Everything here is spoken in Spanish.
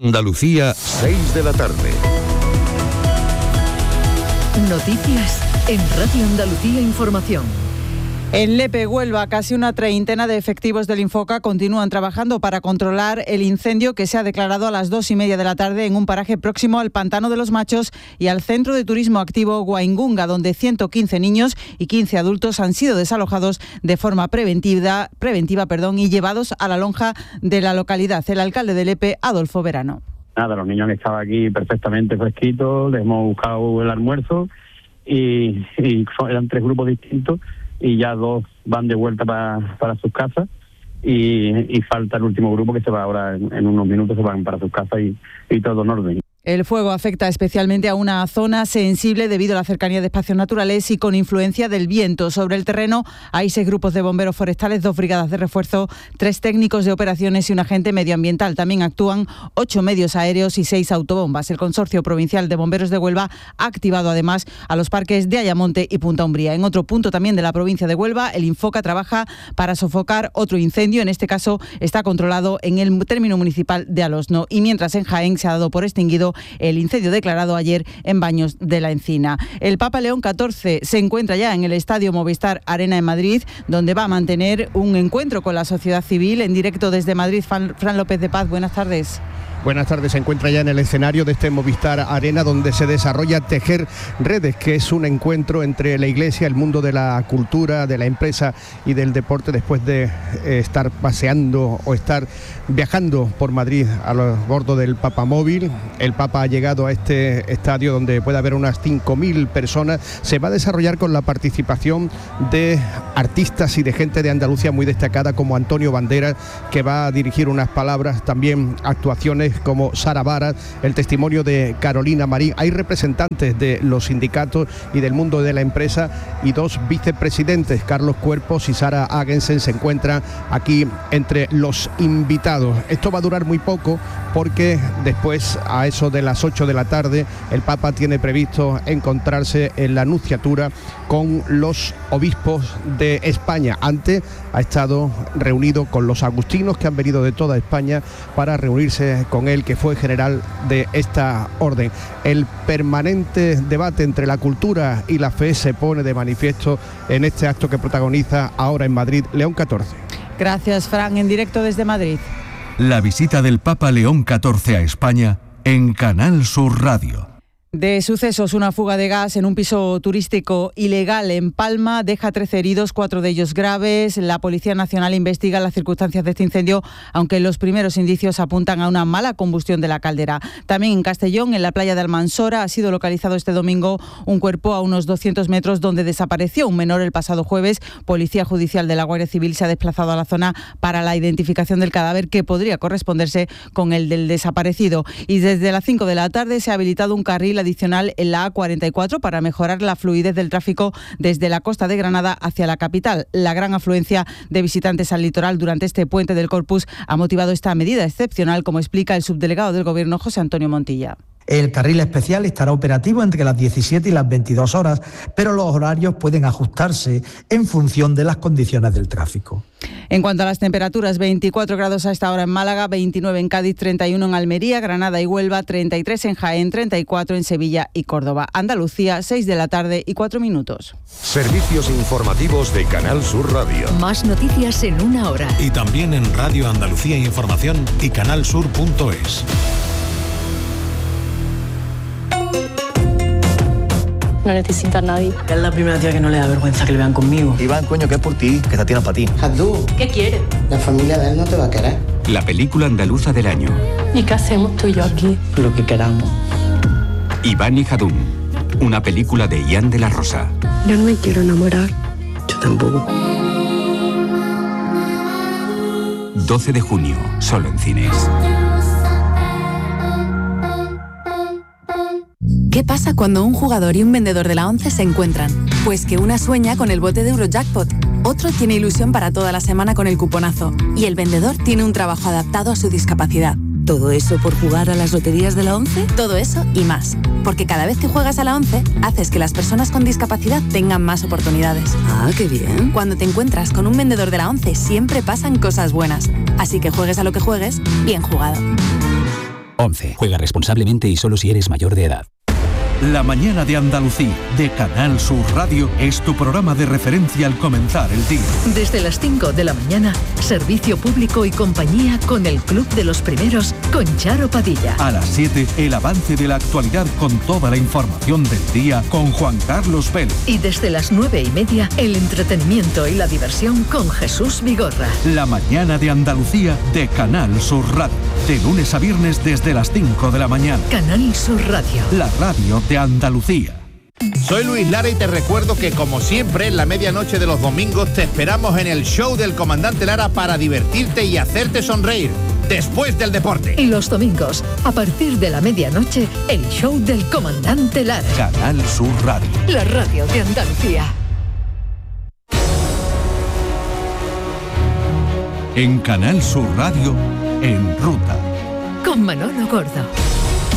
Andalucía, 6 de la tarde. Noticias en Radio Andalucía Información. En Lepe, Huelva, casi una treintena de efectivos del Infoca continúan trabajando para controlar el incendio que se ha declarado a las 2:30 de la tarde en un paraje próximo al Pantano de los Machos y al Centro de Turismo Activo Guaingunga, donde 115 niños y 15 adultos han sido desalojados de forma preventiva y llevados a la lonja de la localidad. El alcalde de Lepe, Adolfo Verano. Nada, los niños han estado aquí perfectamente fresquitos, les hemos buscado el almuerzo y eran 3 grupos distintos. Y ya 2 van de vuelta para sus casas y falta el último grupo que se va ahora en unos minutos, se van para sus casas y todo en orden. El fuego afecta especialmente a una zona sensible debido a la cercanía de espacios naturales y con influencia del viento. Sobre el terreno hay 6 grupos de bomberos forestales, 2 brigadas de refuerzo, 3 técnicos de operaciones y un agente medioambiental. También actúan 8 medios aéreos y 6 autobombas. El Consorcio Provincial de Bomberos de Huelva ha activado además a los parques de Ayamonte y Punta Umbría. En otro punto también de la provincia de Huelva, el Infoca trabaja para sofocar otro incendio. En este caso está controlado en el término municipal de Alosno. Y mientras en Jaén se ha dado por extinguido el incendio declarado ayer en Baños de la Encina. El Papa León XIV se encuentra ya en el Estadio Movistar Arena en Madrid, donde va a mantener un encuentro con la sociedad civil. En directo desde Madrid, Fran López de Paz, buenas tardes. Buenas tardes, se encuentra ya en el escenario de este Movistar Arena donde se desarrolla Tejer Redes, que es un encuentro entre la Iglesia, el mundo de la cultura, de la empresa y del deporte después de estar paseando o estar viajando por Madrid a bordo del Papamóvil. El Papa ha llegado a este estadio donde puede haber unas 5.000 personas. Se va a desarrollar con la participación de artistas y de gente de Andalucía muy destacada como Antonio Banderas, que va a dirigir unas palabras, también actuaciones como Sara Vara, el testimonio de Carolina Marín. Hay representantes de los sindicatos y del mundo de la empresa y 2 vicepresidentes, Carlos Cuerpos y Sara Agensen, se encuentran aquí entre los invitados. Esto va a durar muy poco porque después, a eso de las 8 de la tarde, el Papa tiene previsto encontrarse en la nunciatura con los obispos de España. Antes ha estado reunido con los agustinos que han venido de toda España para reunirse con él, que fue general de esta orden. El permanente debate entre la cultura y la fe se pone de manifiesto en este acto que protagoniza ahora en Madrid León XIV. Gracias, Fran, en directo desde Madrid. La visita del Papa León XIV a España en Canal Sur Radio. De sucesos, una fuga de gas en un piso turístico ilegal en Palma deja 13 heridos, 4 de ellos graves. La Policía Nacional investiga las circunstancias de este incendio, aunque los primeros indicios apuntan a una mala combustión de la caldera. También en Castellón, en la playa de Almansora, ha sido localizado este domingo un cuerpo a unos 200 metros donde desapareció un menor el pasado jueves. Policía Judicial de la Guardia Civil se ha desplazado a la zona para la identificación del cadáver, que podría corresponderse con el del desaparecido. Y desde las 5 de la tarde se ha habilitado un carril adicional en la A44 para mejorar la fluidez del tráfico desde la costa de Granada hacia la capital. La gran afluencia de visitantes al litoral durante este puente del Corpus ha motivado esta medida excepcional, como explica el subdelegado del Gobierno, José Antonio Montilla. El carril especial estará operativo entre las 17 y las 22 horas, pero los horarios pueden ajustarse en función de las condiciones del tráfico. En cuanto a las temperaturas, 24 grados a esta hora en Málaga, 29 en Cádiz, 31 en Almería, Granada y Huelva, 33 en Jaén, 34 en Sevilla y Córdoba. Andalucía, 6 de la tarde y 4 minutos. Servicios informativos de Canal Sur Radio. Más noticias en una hora. Y también en Radio Andalucía Información y canalsur.es. No necesita a nadie. Es la primera tía que no le da vergüenza que le vean conmigo. Iván, coño, que es por ti, que esta tía no es para ti. Jadú, ¿qué quiere? La familia de él no te va a querer. La película andaluza del año. ¿Y qué hacemos tú y yo aquí? Lo que queramos. Iván y Jadún, una película de Ian de la Rosa. Yo no me quiero enamorar. Yo tampoco. 12 de junio, solo en cines. ¿Qué pasa cuando un jugador y un vendedor de la ONCE se encuentran? Pues que una sueña con el bote de Eurojackpot, otro tiene ilusión para toda la semana con el cuponazo y el vendedor tiene un trabajo adaptado a su discapacidad. ¿Todo eso por jugar a las loterías de la ONCE? Todo eso y más. Porque cada vez que juegas a la ONCE, haces que las personas con discapacidad tengan más oportunidades. ¡Ah, qué bien! Cuando te encuentras con un vendedor de la ONCE, siempre pasan cosas buenas. Así que juegues a lo que juegues, bien jugado. 11. Juega responsablemente y solo si eres mayor de edad. La mañana de Andalucía, de Canal Sur Radio, es tu programa de referencia al comenzar el día. Desde las 5 de la mañana, servicio público y compañía con el Club de los Primeros, con Charo Padilla. A las 7, el avance de la actualidad con toda la información del día con Juan Carlos Vélez. Y desde las 9:30, el entretenimiento y la diversión con Jesús Vigorra. La mañana de Andalucía, de Canal Sur Radio. De lunes a viernes desde las 5 de la mañana. Canal Sur Radio. La radio de Andalucía. Soy Luis Lara y te recuerdo que, como siempre, en la medianoche de los domingos te esperamos en el show del Comandante Lara para divertirte y hacerte sonreír después del deporte. Y los domingos, a partir de la medianoche, el show del Comandante Lara. Canal Sur Radio. La radio de Andalucía. En Canal Sur Radio, En Ruta. Con Manolo Gordo.